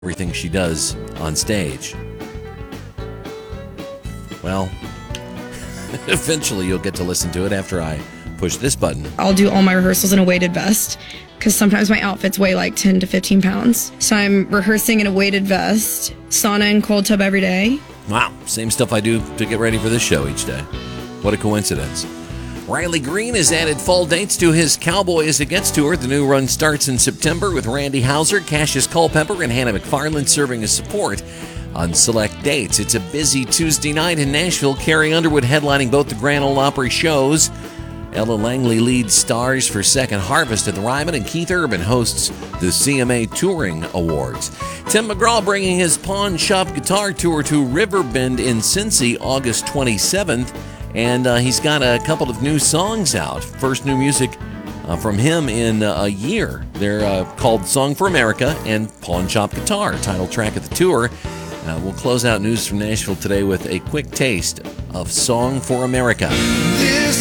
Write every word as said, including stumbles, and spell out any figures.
everything she does on stage. Well, eventually you'll get to listen to it after I push this button. I'll do all my rehearsals in a weighted vest because sometimes my outfits weigh like ten to fifteen pounds. So I'm rehearsing in a weighted vest, sauna and cold tub every day. Wow, same stuff I do to get ready for this show each day. What a coincidence. Riley Green has added fall dates to his Cowboy As It Gets tour. The new run starts in September with Randy Houser, Cassius Culpepper, and Hannah McFarland serving as support on select dates. It's a busy Tuesday night in Nashville. Carrie Underwood headlining both the Grand Ole Opry shows. Ella Langley leads stars for Second Harvest at the Ryman, and Keith Urban hosts the C M A Touring Awards. Tim McGraw bringing his Pawn Shop Guitar Tour to Riverbend in Cincy August twenty-seventh, and uh, he's got a couple of new songs out. First new music uh, from him in uh, a year. They're uh, called Song for America and Pawn Shop Guitar, title track of the tour. Uh, we'll close out news from Nashville today with a quick taste of Song for America. This